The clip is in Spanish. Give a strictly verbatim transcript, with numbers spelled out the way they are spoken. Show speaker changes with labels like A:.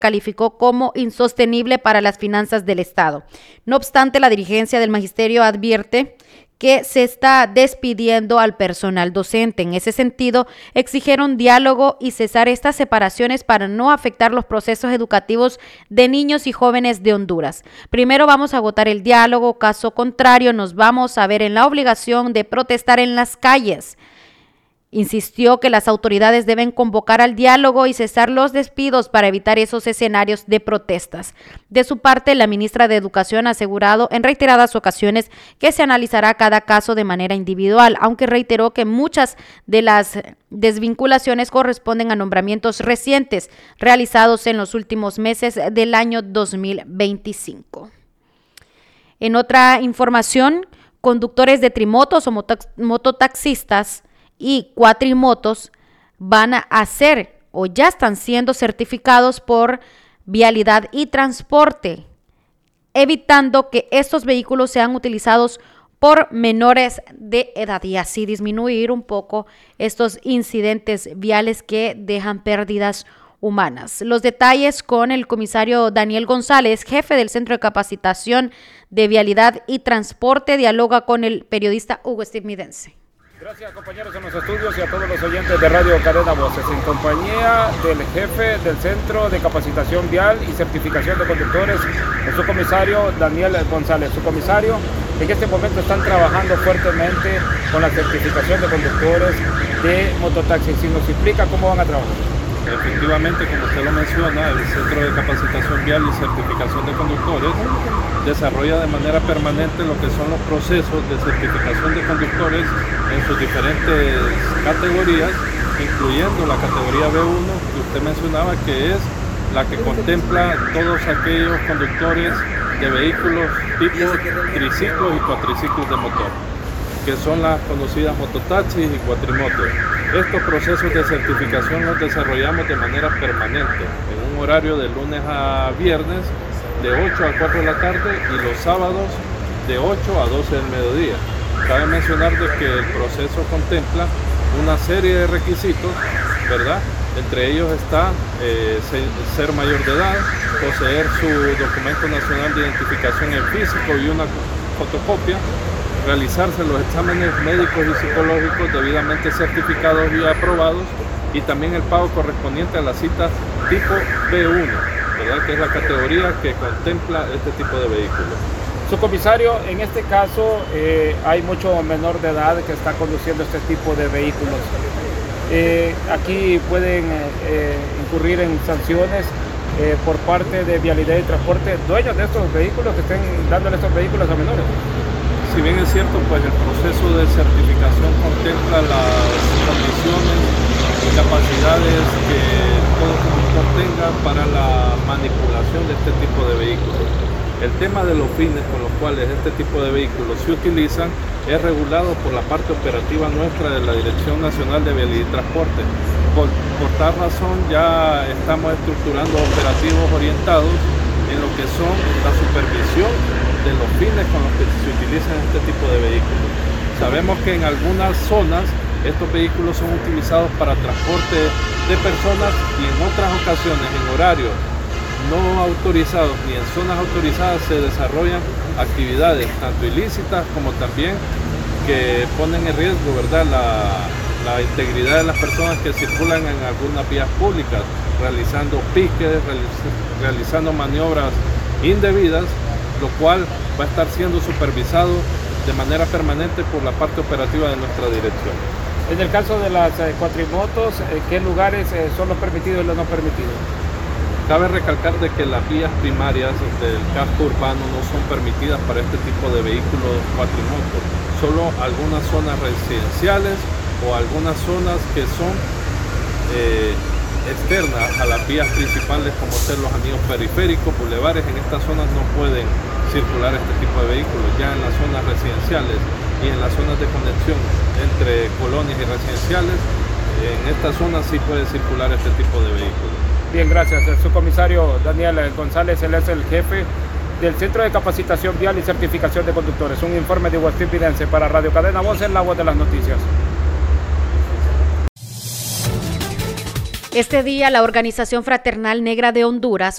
A: calificó como insostenible para las finanzas del Estado. No obstante, la dirigencia del magisterio advierte que se está despidiendo al personal docente. En ese sentido, exigieron diálogo y cesar estas separaciones para no afectar los procesos educativos de niños y jóvenes de Honduras. Primero vamos a agotar el diálogo, caso contrario nos vamos a ver en la obligación de protestar en las calles. Insistió que las autoridades deben convocar al diálogo y cesar los despidos para evitar esos escenarios de protestas. De su parte, la ministra de Educación ha asegurado en reiteradas ocasiones que se analizará cada caso de manera individual, aunque reiteró que muchas de las desvinculaciones corresponden a nombramientos recientes realizados en los últimos meses del año dos mil veinticinco. En otra información, conductores de trimotos o mototaxistas y cuatrimotos van a ser o ya están siendo certificados por Vialidad y Transporte, evitando que estos vehículos sean utilizados por menores de edad y así disminuir un poco estos incidentes viales que dejan pérdidas humanas. Los detalles con el comisario Daniel González, jefe del Centro de Capacitación de Vialidad y Transporte, dialoga con el periodista Hugo Estividense.
B: Gracias, compañeros en los estudios y a todos los oyentes de Radio Cadena Voces. En compañía del jefe del Centro de Capacitación Vial y Certificación de Conductores, el subcomisario Daniel González. Subcomisario, en este momento están trabajando fuertemente con la certificación de conductores de mototaxis. Si nos explica cómo van a trabajar.
C: Efectivamente, como usted lo menciona, el Centro de Capacitación Vial y Certificación de Conductores desarrolla de manera permanente lo que son los procesos de certificación de conductores en sus diferentes categorías, incluyendo la categoría B uno que usted mencionaba, que es la que contempla todos aquellos conductores de vehículos tipo triciclos y cuatriciclos de motor, que son las conocidas mototaxis y cuatrimotos. Estos procesos de certificación los desarrollamos de manera permanente, en un horario de lunes a viernes, de ocho a cuatro de la tarde, y los sábados de ocho a doce del mediodía. Cabe mencionar de que el proceso contempla una serie de requisitos, ¿verdad? Entre ellos está eh, ser mayor de edad, poseer su documento nacional de identificación en físico y una fotocopia, realizarse los exámenes médicos y psicológicos debidamente certificados y aprobados, y también el pago correspondiente a la cita tipo B uno, ¿verdad? Que es la categoría que contempla este tipo de vehículos.
B: Subcomisario, en este caso eh, hay mucho menor de edad que está conduciendo este tipo de vehículos. Eh, aquí pueden eh, incurrir en sanciones eh, por parte de Vialidad y Transporte, dueños de estos vehículos que estén dándole estos vehículos a menores.
C: Si bien es cierto, pues el proceso de certificación contempla las condiciones y capacidades que todo conductor tenga para la manipulación de este tipo de vehículos. El tema de los fines con los cuales este tipo de vehículos se utilizan es regulado por la parte operativa nuestra de la Dirección Nacional de Vialidad y Transporte. Por, por tal razón ya estamos estructurando operativos orientados en lo que son la supervisión de los fines con los que se utilizan este tipo de vehículos. Sabemos que en algunas zonas estos vehículos son utilizados para transporte de personas y en otras ocasiones, en horarios no autorizados ni en zonas autorizadas, se desarrollan actividades tanto ilícitas como también que ponen en riesgo, ¿verdad?, la, la integridad de las personas que circulan en algunas vías públicas, realizando piques, realizando maniobras indebidas, lo cual va a estar siendo supervisado de manera permanente por la parte operativa de nuestra dirección.
B: En el caso de las eh, cuatrimotos, eh, ¿qué lugares eh, son los permitidos y los no permitidos?
C: Cabe recalcar de que las vías primarias del casco urbano no son permitidas para este tipo de vehículos cuatrimotos, solo algunas zonas residenciales o algunas zonas que son eh, externas a las vías principales, como ser los anillos periféricos, bulevares. En estas zonas no pueden circular este tipo de vehículos. Ya en las zonas residenciales y en las zonas de conexión entre colonias y residenciales, en estas zonas sí puede circular este tipo de vehículos.
B: Bien, gracias. El subcomisario Daniel González, él es el jefe del Centro de Capacitación Vial y Certificación de Conductores. Un informe de Hugo Estividense para Radio Cadena Voces, la voz de las noticias.
A: Este día, la Organización Fraternal Negra de Honduras